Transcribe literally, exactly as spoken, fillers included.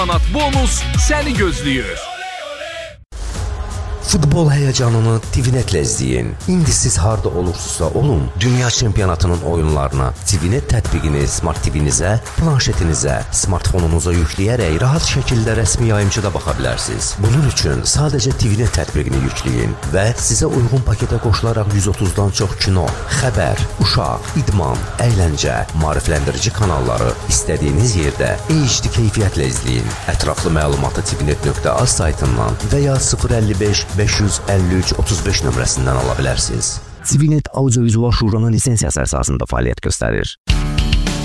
manat bonus səni gözləyir. Futbol həyəcanını TVNet-lə izləyin. İndi siz harda olursunuzsa olun, dünya çempionatının oyunlarına TVNet tətbiqini Smart T V-nizə, planşetinizə, smartfonunuza yükləyərək rahat şəkildə rəsmi yayımçıda baxa bilərsiniz. Bunun üçün sadəcə TVNet tətbiqini yükləyin və sizə uyğun paketə qoşularaq yüz otuzdan çox kino, xəbər, uşaq, idman, əyləncə, maarifləndirici kanalları istədiyiniz yerdə H D keyfiyyətlə izləyin. Ətraflı məlumatı tvnet nöqtə az saytından və ya sıfır əlli beş beş yüz əlli üç otuz beş nömrəsindən ala bilərsiniz. TVNet Audiovizual Şuranın lisensiyası əsasında fəaliyyət göstərir.